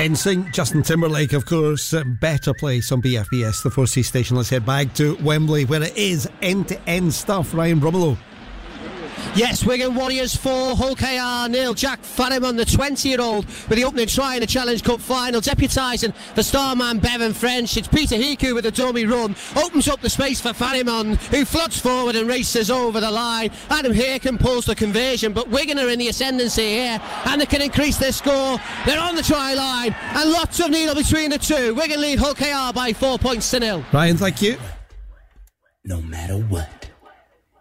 NSYNC, Justin Timberlake, of course. Better Place on BFBS, the 4C station. Let's head back to Wembley, where it is end-to-end stuff. Ryan Brummelow. Yes, Wigan Warriors 4, Hull KR 0. Jack Fannimon, the 20-year-old, with the opening try in the Challenge Cup final, deputising the star man Bevan French. It's Peter Hiku with a dummy run, opens up the space for Fannimon, who floats forward and races over the line. Adam Haken pulls the conversion, but Wigan are in the ascendancy here, and they can increase their score. They're on the try line, and lots of needle between the two. Wigan lead Hull KR by 4 points to 0. Ryan, thank you. No matter what.